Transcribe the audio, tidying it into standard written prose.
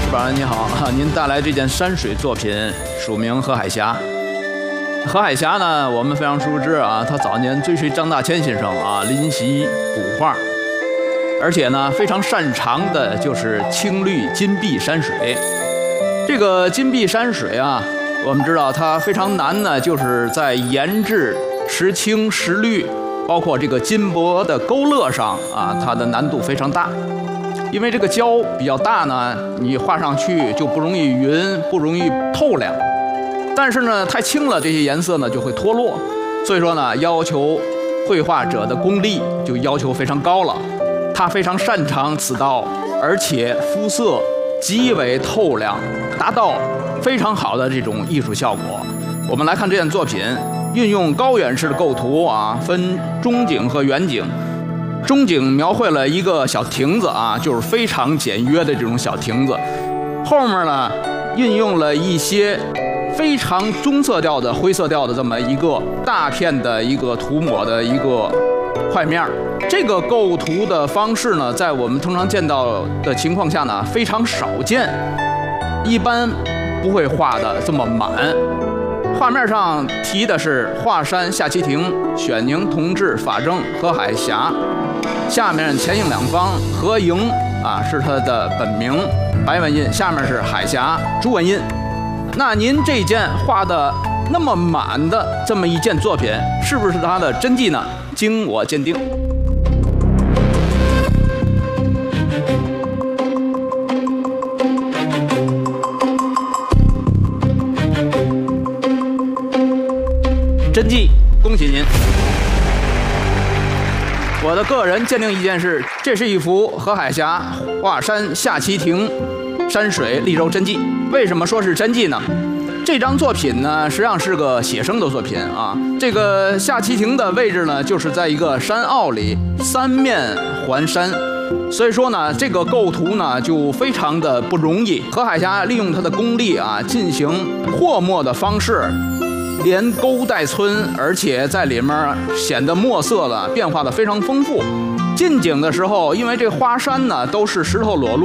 石板你好，您带来这件山水作品署名何海霞。何海霞呢，我们非常熟知啊，他早年追随张大千先生啊，临习古画，而且呢非常擅长的就是青绿金碧山水。这个金碧山水啊，我们知道它非常难呢，就是在研制石青石绿，包括这个金箔的勾勒上啊，它的难度非常大。因为这个胶比较大呢，你画上去就不容易匀，不容易透亮。但是呢，太轻了，这些颜色呢就会脱落。所以说呢，要求绘画者的功力就要求非常高了。他非常擅长此道，而且肤色极为透亮，达到非常好的这种艺术效果。我们来看这件作品，运用高远式的构图啊，分中景和远景。中景描绘了一个小亭子啊，就是非常简约的这种小亭子。后面呢，运用了一些非常棕色调的灰色调的这么一个大片的一个涂抹的一个画面。这个构图的方式呢，在我们通常见到的情况下呢，非常少见，一般不会画的这么满。画面上题的是华山下棋亭，选宁同治、法正、何海霞。下面前应两方，何莹啊是他的本名，白文印，下面是海霞朱文印。那您这件画的那么满的这么一件作品，是不是他的真迹呢？经我鉴定。真迹，恭喜您！我的个人鉴定意见是，这是一幅何海霞华山下棋亭山水丽柔真迹。为什么说是真迹呢？这张作品呢，实际上是个写生的作品啊。这个下棋亭的位置呢，就是在一个山坳里，三面环山，所以说呢，这个构图呢就非常的不容易。何海霞利用他的功力啊，进行和墨的方式。连勾带皴，而且在里面显得墨色了变化的非常丰富。近景的时候，因为这花山呢都是石头裸露。